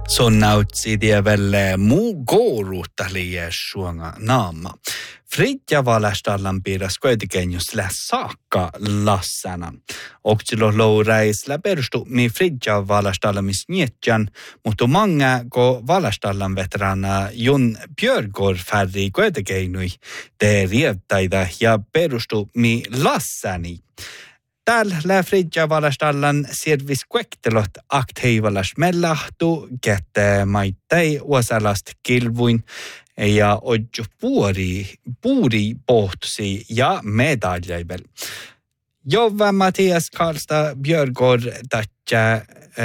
Så nautsi tievelle muu kouluttelijä suonga naama. Fridja valastallan piiras kuitenkin just saakka lassana. Oksilo loureisla perustu mi fridja valastallamis nietjan, mutta manga ko valastallan veterana Jon Björgård färri kuitenkin te rievtaida ja perustu mi lassani. Täällä fridja valastallan servis kuektelot aktiivalas mellahtu, kette maittai uosalast kilvuin ja odju puuri pohtusi ja medaljevel. Jova Mattias Karlstad Björgård tatja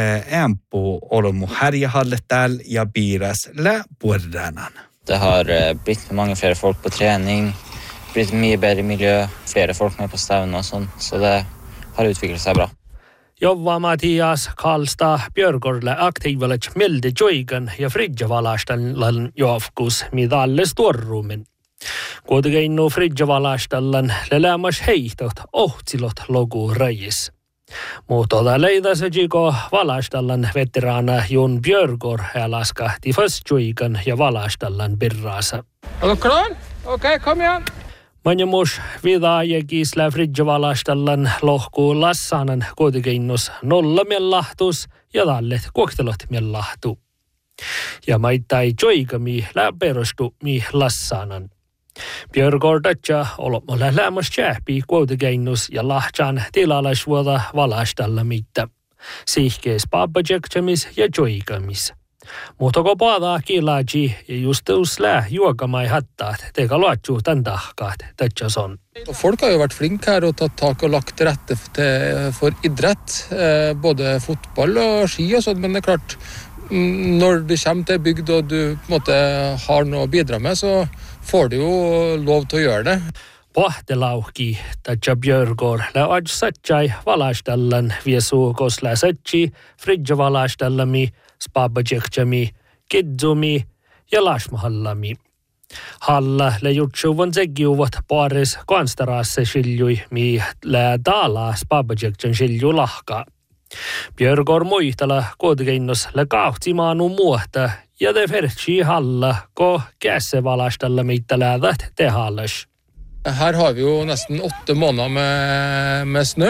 ämpu olomu härjahallet täällä ja piiras lä puerdanan. Det har blivit många fler folk på träning, blivit mycket bättre miljö, flera folk med på stävna och sånt, så det har utvecklat sig bra. Jova Mattias Karlstad Björgårdle aktiivalet milde joigan ja fridja valastallan jofkus midalle storrumin. Kuitenkin no fridja valastallan lelämas heitot ohtsilot logu rajis. Mutta leidase jiko valastallan veteraana Jon Björgård laskahti fast joigan ja valastallan birraasa. Oletko klar? Okej, kom igen. Manjamus vidaaja kiislää fridja valastallan lohkuu lassanan kuitenkinnus nollamien ja tallet koktelot mien lahtu. Ja maittai joikami läperostu mi lassanan. Björgårdatja olomolla lämmas jääpi kuitenkinnus ja lahtsan tilalasvuota valastalla mitta. Sihkees paapajektamis ja joikamis. Mutta kun paadaa kiilaaji ja just uslää juokamai hattaat, teka luotsuu tämän tahkaat, tätsäs on. Folk har jo vært flinke her og tatt tak og lagt til rette for idrett, både fotball og ski og sånt, men det er klart, når du kommer til bygd og du på en måte har noe å bidra med, så får du jo lov til å gjøre det. Pohtelauki, tätsä Björgård, läoaj satsai valastallan viesuukos läsatsi, fridja valastallami, spabajekjami, kidzumi ja lasmahallami. Halla lejutsuvan segiuvat paaris konstaraassa siljui, mi lää taalaa spabajekjan silju lahkaa. Björgård muistella kuitenkinnos lä kauhtimaanu muohta ja te fertsi halla, ko kässe valastalla mitta läädät te hallas. Her har vi jo nesten 8 måneder med snø.